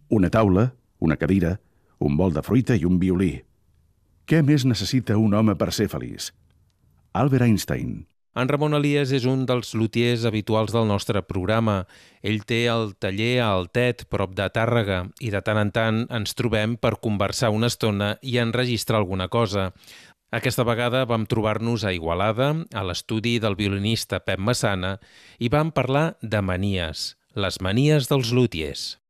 Una taula, una cadira, un bol de fruita i un violí. Què més necessita un home per ser feliç? Albert Einstein. En Ramon Elias és un dels lutiers habituals del nostre programa. Ell té el taller a Altet, prop de Tàrrega, i de tant en tant ens trobem per conversar una estona i enregistrar alguna cosa. Aquesta vegada vam trobar-nos a Igualada, a l'estudi del violinista Pep Massana, i vam parlar de manies, les manies dels lutiers.